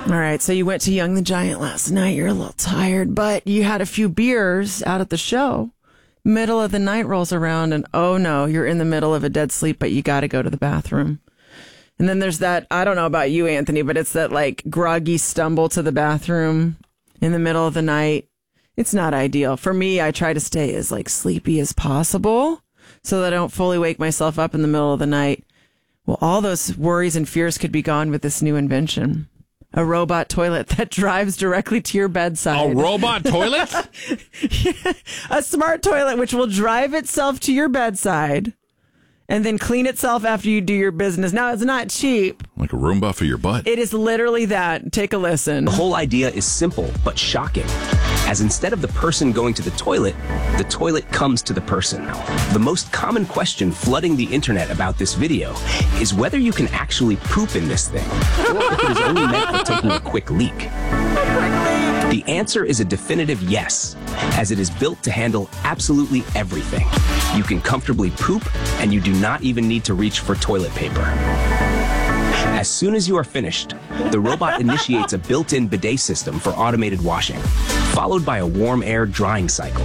All right, so you went to Young the Giant last night. You're a little tired, but you had a few beers out at the show. Middle of the night rolls around, and oh no, you're in the middle of a dead sleep, but you got to go to the bathroom. And then there's that, I don't know about you, Anthony, but it's that like groggy stumble to the bathroom in the middle of the night. It's not ideal. For me, I try to stay as like sleepy as possible so that I don't fully wake myself up in the middle of the night. Well, all those worries and fears could be gone with this new invention. A robot toilet that drives directly to your bedside. A robot toilet? Yeah, a smart toilet which will drive itself to your bedside and then clean itself after you do your business. Now, it's not cheap. Like a Roomba for your butt. It is literally that. Take a listen. The whole idea is simple but shocking, as instead of the person going to the toilet comes to the person. The most common question flooding the internet about this video is whether you can actually poop in this thing, or if it is only meant for taking a quick leak. The answer is a definitive yes, as it is built to handle absolutely everything. You can comfortably poop, and you do not even need to reach for toilet paper. As soon as you are finished, the robot initiates a built-in bidet system for automated washing, followed by a warm air drying cycle.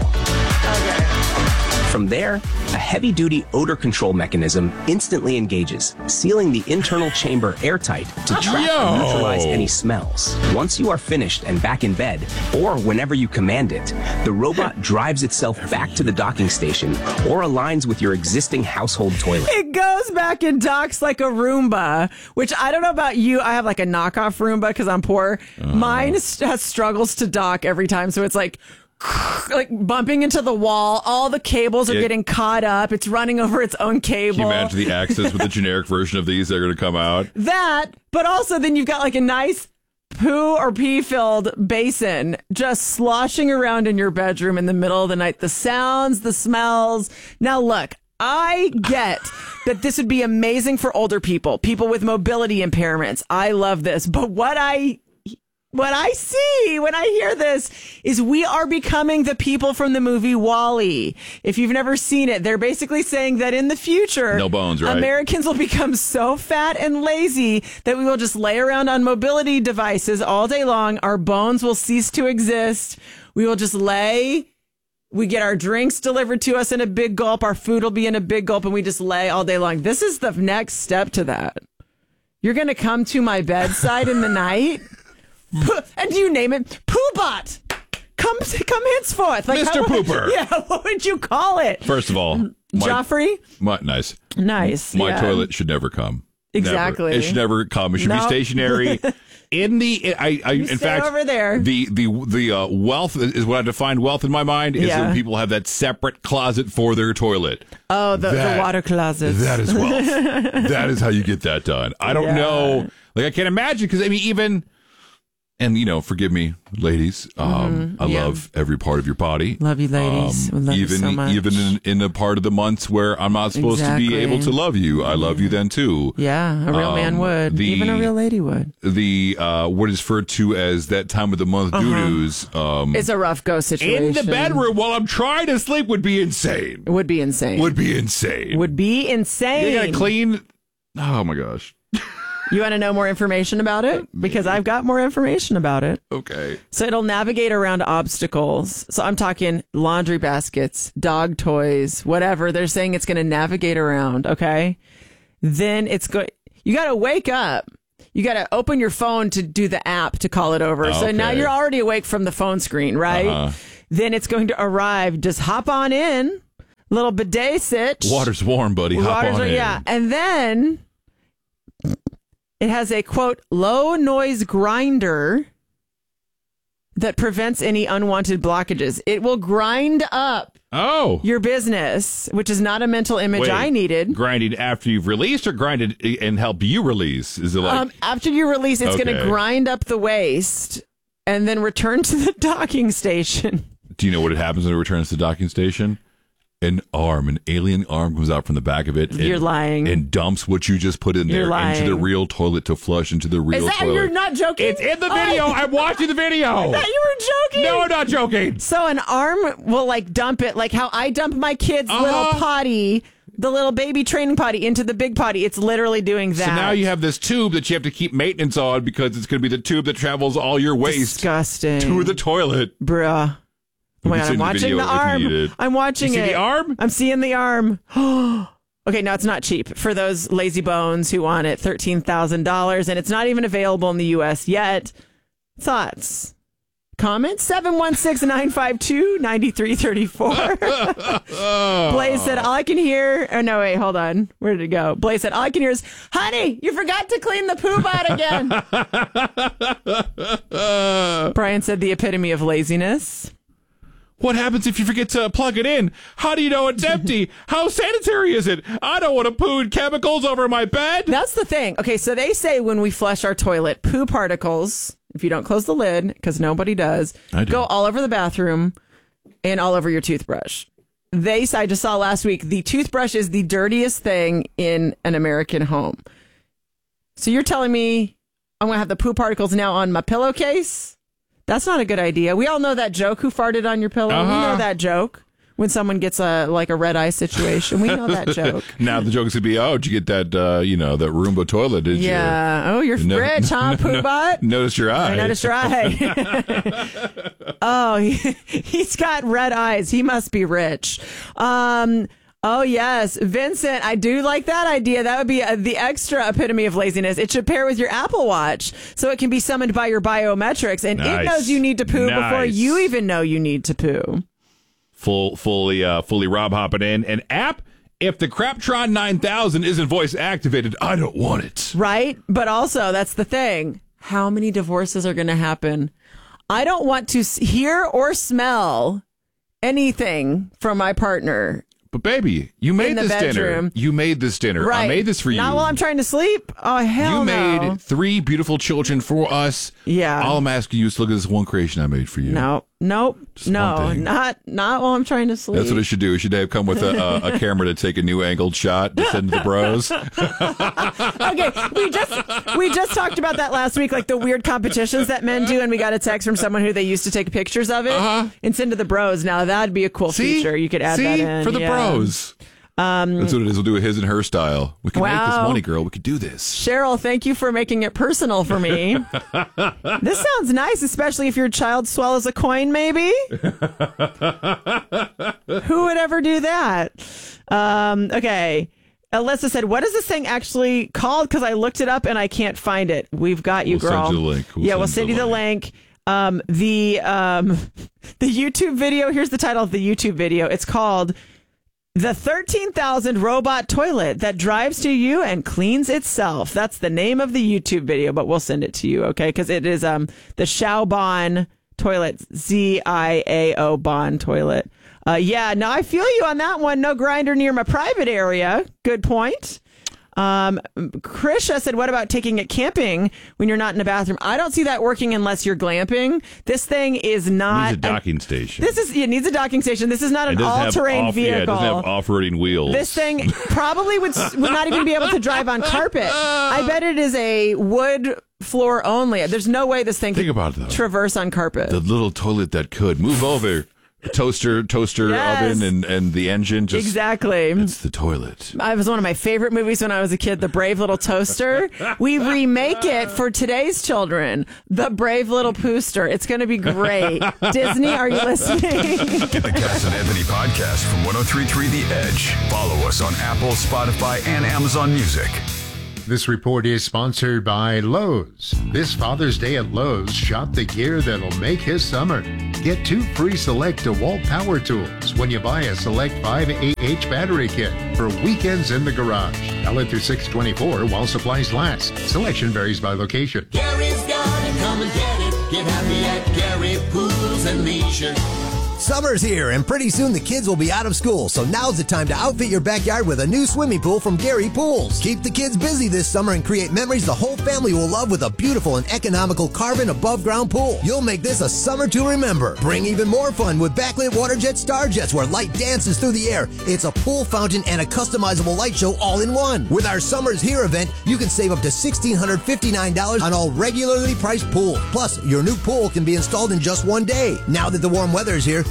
From there, a heavy-duty odor control mechanism instantly engages, sealing the internal chamber airtight to trap and neutralize any smells. Once you are finished and back in bed, or whenever you command it, the robot drives itself back to the docking station or aligns with your existing household toilet. It goes back and docks like a Roomba, which I don't know about you. I have like a knockoff Roomba because I'm poor. Mine has struggles to dock every time, so it's like bumping into the wall. All the cables are getting caught up. It's running over its own cable. Can you imagine the access with the generic version of these that are going to come out? That, but also then you've got like a nice poo or pee-filled basin just sloshing around in your bedroom in the middle of the night. The sounds, the smells. Now look, I get that this would be amazing for older people, people with mobility impairments. I love this. But what I see when I hear this is we are becoming the people from the movie WALL-E. If you've never seen it, they're basically saying that in the future, no bones, right? Americans will become so fat and lazy that we will just lay around on mobility devices all day long. Our bones will cease to exist. We will just lay. We get our drinks delivered to us in a big gulp. Our food will be in a big gulp, and we just lay all day long. This is the next step to that. You're going to come to my bedside in the night. And you name it, Poobot. Come henceforth. Like, Mr. Pooper. Yeah, what would you call it? First of all, Joffrey? Nice. Nice. My yeah. toilet should never come. Exactly. Never. It should never come. It should be stationary. In fact, over there. The wealth is what I define wealth in my mind is when people have that separate closet for their toilet. Oh, the water closet. That is wealth. That is how you get that done. I don't know. Like, I can't imagine, because I mean, even. And, forgive me, ladies. I love every part of your body. Love you, ladies. We love you so much. Even in the part of the months where I'm not supposed to be able to love you, I love you then too. Yeah, a real man would. Even a real lady would. The what is referred to as that time of the month doo-doos. It's a rough go situation. In the bedroom while I'm trying to sleep would be insane. Would be insane. Would be insane. You gotta clean. Oh my gosh. You want to know more information about it? Because I've got more information about it. Okay. So it'll navigate around obstacles. So I'm talking laundry baskets, dog toys, whatever. They're saying it's going to navigate around. Okay. Then you got to wake up. You got to open your phone to do the app to call it over. Okay. So now you're already awake from the phone screen, right? Then it's going to arrive. Just hop on in. Little bidet sitch. Water's warm, buddy. Hop on in. Yeah. And then it has a, quote, low noise grinder that prevents any unwanted blockages. It will grind up your business, which is not a mental image I needed. Grinding after you've released, or grinded and help you release? Is it like after you release, it's going to grind up the waste and then return to the docking station. Do you know what happens when it returns to the docking station? An alien arm comes out from the back of it. You're lying. And dumps what you just put in there into the real toilet to flush into the real toilet. You're not joking? It's in the video. I'm watching the video. I thought you were joking. No, I'm not joking. So an arm will dump it, like how I dump my kid's little potty the little baby training potty into the big potty. It's literally doing that. So now you have this tube that you have to keep maintenance on because it's going to be the tube that travels all your waste Disgusting. to the toilet. Bruh. Oh my God, I'm watching the arm. I'm watching it. You see the arm? I'm seeing the arm. Okay, no, it's not cheap. For those lazy bones who want it, $13,000, and it's not even available in the U.S. yet. Thoughts? Comments? 716-952-9334. Blaze said, all I can hear... Oh, no, wait, hold on. Where did it go? Blaze said, all I can hear is, honey, you forgot to clean the poop out again. Brian said, the epitome of laziness. What happens if you forget to plug it in? How do you know it's empty? How sanitary is it? I don't want to poo and chemicals over my bed. That's the thing. Okay, so they say when we flush our toilet, poo particles, if you don't close the lid, because nobody does, go all over the bathroom and all over your toothbrush. I just saw last week, the toothbrush is the dirtiest thing in an American home. So you're telling me I'm going to have the poo particles now on my pillowcase? That's not a good idea. We all know that joke, who farted on your pillow. We know that joke. When someone gets a red eye situation, we know that joke. Now the joke is going to be, did you get that, that Roomba toilet, did you? Yeah. Oh, you're rich, huh, Poobot? Notice your eye. I noticed your eye. Oh, he's got red eyes. He must be rich. Oh, yes. Vincent, I do like that idea. That would be the extra epitome of laziness. It should pair with your Apple Watch so it can be summoned by your biometrics. And it knows you need to poo before you even know you need to poo. Fully Rob hopping in. An app, if the Craptron 9000 isn't voice activated, I don't want it. Right? But also, that's the thing. How many divorces are going to happen? I don't want to hear or smell anything from my partner. But baby, you made this dinner. You made this dinner. Right. I made this for you. Not while I'm trying to sleep. Oh, hell no. You made 3 beautiful children for us. Yeah. All I'm asking you is to look at this one creation I made for you. Nope. Not while I'm trying to sleep. That's what it should do. It should have come with a camera to take a new angled shot to send to the bros. Okay, we just talked about that last week, like the weird competitions that men do, and we got a text from someone who they used to take pictures of it and send to the bros. Now that'd be a cool feature. You could add that in for the bros. That's what it is. We'll do a his and her style. We can make this money, girl. We could do this. Cheryl, thank you for making it personal for me. This sounds nice, especially if your child swallows a coin, maybe. Who would ever do that? Okay. Alyssa said, what is this thing actually called? Because I looked it up and I can't find it. We've got you, girl. We'll send you the link. We'll send you the link. The YouTube video, here's the title of the YouTube video. It's called The 13,000 Robot Toilet That Drives to You and Cleans Itself. That's the name of the YouTube video, but we'll send it to you, okay? Because it is the Xiaobon toilet, ZIAO Bon toilet. No, I feel you on that one. No grinder near my private area. Good point. Krisha said, what about taking it camping when you're not in a bathroom? I don't see that working unless you're glamping. This thing is not... It needs a docking station. It needs a docking station. This is not an all-terrain vehicle. It doesn't have off-roading wheels. This thing probably would not even be able to drive on carpet. I bet it is a wood floor only. There's no way this thing can traverse on carpet. The little toilet that could. Move over. Toaster yes. oven and the engine. Exactly. It's the toilet. It was one of my favorite movies when I was a kid, The Brave Little Toaster. We remake it for today's children, The Brave Little Pooster. It's going to be great. Disney, are you listening? Get the Cass and Anthony podcast from 103.3 The Edge. Follow us on Apple, Spotify, and Amazon Music. This report is sponsored by Lowe's. This Father's Day at Lowe's, shop the gear that'll make his summer. Get 2 free Select DeWalt power tools when you buy a Select 5AH battery kit for weekends in the garage. Valid through 6/24 while supplies last. Selection varies by location. Gary's got it, come and get it. Get happy at Gary Pools and Leisure. Summer's here, and pretty soon the kids will be out of school, so now's the time to outfit your backyard with a new swimming pool from Gary Pools. Keep the kids busy this summer and create memories the whole family will love with a beautiful and economical carbon above-ground pool. You'll make this a summer to remember. Bring even more fun with backlit water jet star jets where light dances through the air. It's a pool fountain and a customizable light show all in one. With our Summer's Here event, you can save up to $1,659 on all regularly priced pools. Plus, your new pool can be installed in just one day. Now that the warm weather is here,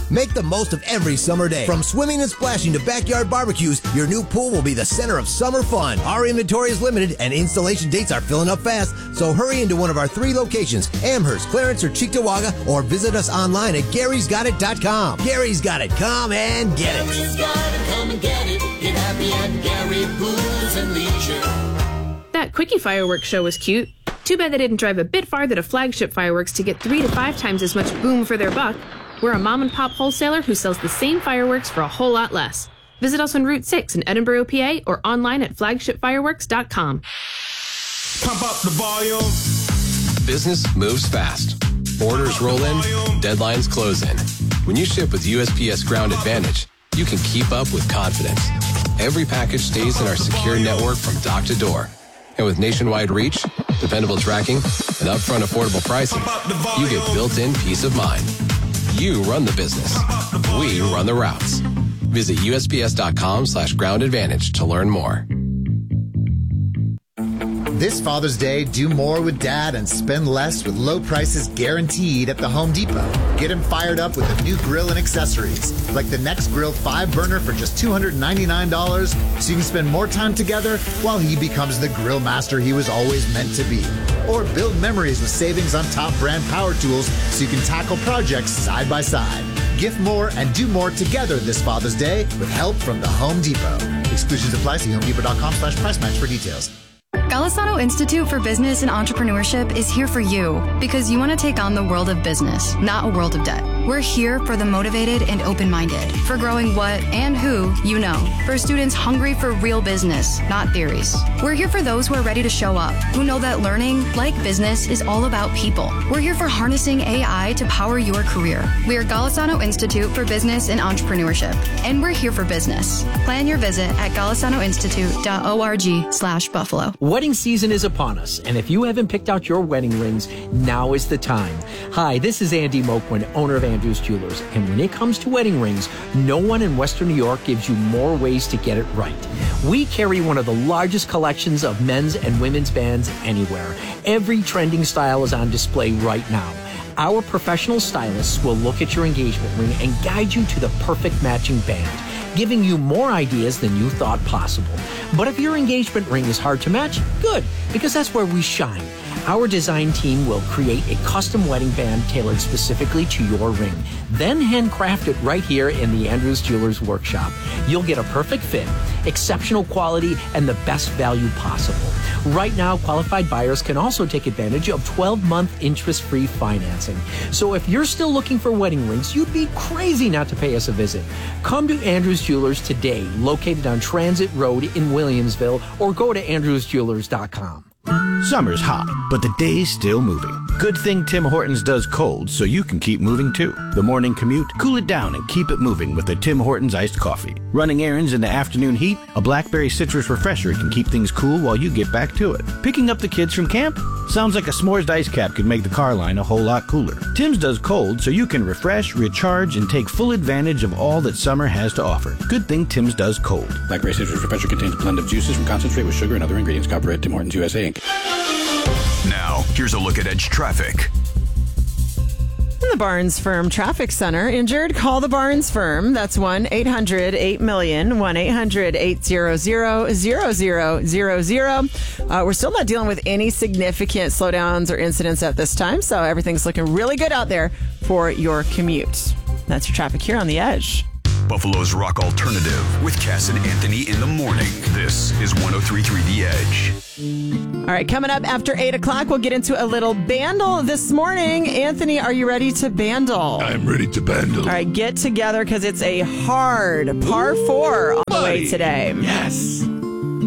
Make the most of every summer day. From swimming and splashing to backyard barbecues, your new pool will be the center of summer fun. Our inventory is limited and installation dates are filling up fast, so hurry into one of our 3 locations, Amherst, Clarence, or Cheektowaga, or visit us online at Gary'sGotIt.com. Gary's Got It. Come and get it. Gary's got it. Come and get it. Get happy at Gary Pools and Leisure. That Quickie Fireworks show was cute. Too bad they didn't drive a bit farther to Flagship Fireworks to get 3 to 5 times as much boom for their buck. We're a mom-and-pop wholesaler who sells the same fireworks for a whole lot less. Visit us on Route 6 in Edinburgh, PA, or online at flagshipfireworks.com. Pump up the volume. Business moves fast. Orders roll in, deadlines close in. When you ship with USPS Ground Advantage, you can keep up with confidence. Every package stays in our secure network from dock to door. And with nationwide reach, dependable tracking, and upfront affordable pricing, you get built-in peace of mind. You run the business. We run the routes. Visit USPS.com/Ground Advantage to learn more. This Father's Day, do more with Dad and spend less with low prices guaranteed at the Home Depot. Get him fired up with a new grill and accessories, like the Next Grill 5-burner for just $299, so you can spend more time together while he becomes the grill master he was always meant to be. Or build memories with savings on top brand power tools so you can tackle projects side by side. Gift more and do more together this Father's Day with help from the Home Depot. Exclusions apply. See HomeDepot.com/price match for details. Golisano Institute for Business and Entrepreneurship is here for you because you want to take on the world of business, not a world of debt. We're here for the motivated and open-minded, for growing what and who you know, for students hungry for real business, not theories. We're here for those who are ready to show up, who know that learning, like business, is all about people. We're here for harnessing AI to power your career. We are Golisano Institute for Business and Entrepreneurship, and we're here for business. Plan your visit at golisanoinstitute.org/Buffalo. Wedding season is upon us, and if you haven't picked out your wedding rings, now is the time. Hi, this is Andy Moquin, owner of Andrews Jewelers, and when it comes to wedding rings, no one in Western New York gives you more ways to get it right. We carry one of the largest collections of men's and women's bands anywhere. Every trending style is on display right now. Our professional stylists will look at your engagement ring and guide you to the perfect matching band, giving you more ideas than you thought possible. But if your engagement ring is hard to match, good, because that's where we shine. Our design team will create a custom wedding band tailored specifically to your ring, then handcraft it right here in the Andrews Jewelers workshop. You'll get a perfect fit, exceptional quality, and the best value possible. Right now, qualified buyers can also take advantage of 12-month interest-free financing. So if you're still looking for wedding rings, you'd be crazy not to pay us a visit. Come to Andrews Jewelers today, located on Transit Road in Williamsville, or go to andrewsjewelers.com. Summer's hot, but the day's still moving. Good thing Tim Hortons does cold so you can keep moving too. The morning commute, cool it down and keep it moving with a Tim Hortons iced coffee. Running errands in the afternoon heat, a blackberry citrus refresher can keep things cool while you get back to it. Picking up the kids from camp? Sounds like a s'mores ice cap could make the car line a whole lot cooler. Tim's does cold so you can refresh, recharge, and take full advantage of all that summer has to offer. Good thing Tim's does cold. Blackberry citrus refresher contains a blend of juices from concentrate with sugar and other ingredients. Copyright Tim Hortons USA Inc. Now, here's a look at Edge traffic. In the Barnes Firm Traffic Center, injured? Call the Barnes Firm. That's 1-800-8-MILLION, 1-800-800-0000. We're still not dealing with any significant slowdowns or incidents at this time, so everything's looking really good out there for your commute. That's your traffic here on The Edge. Buffalo's rock alternative with Cass and Anthony in the morning. This is 103.3 The Edge. All right, coming up after 8 o'clock, we'll get into a little bandle this morning. Anthony, are you ready to bandle? I'm ready to bandle. All right, get together because it's a hard par 4 on the way today. Yes.